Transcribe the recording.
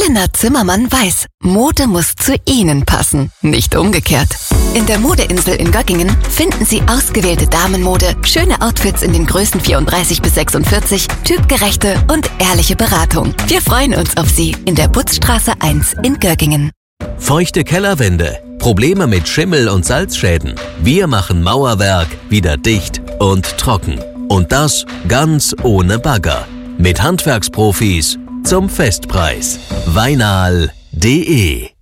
Elena Zimmermann weiß, Mode muss zu Ihnen passen, nicht umgekehrt. In der Modeinsel in Göggingen finden Sie ausgewählte Damenmode, schöne Outfits in den Größen 34 bis 46, typgerechte und ehrliche Beratung. Wir freuen uns auf Sie in der Putzstraße 1 in Göggingen. Feuchte Kellerwände, Probleme mit Schimmel und Salzschäden. Wir machen Mauerwerk wieder dicht und trocken. Und das ganz ohne Bagger. Mit Handwerksprofis zum Festpreis. Weinal.de